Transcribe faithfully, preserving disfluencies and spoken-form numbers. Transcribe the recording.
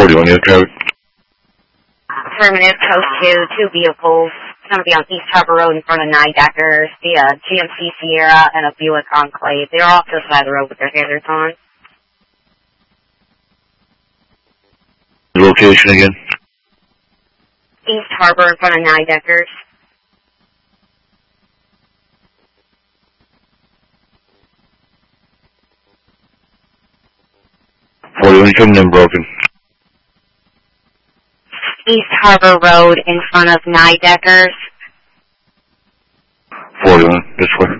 forty-one, you have traffic? Affirmative, code two, two vehicles. It's going to be on East Harbor Road in front of Nine Deckers, the uh, G M C Sierra and a Buick Enclave. They're off to the side of the road with their hazards on. Location again? East Harbor in front of Nine Deckers. forty-one coming in broken. East Harbor Road in front of Nine Deckers. forty-one, this way.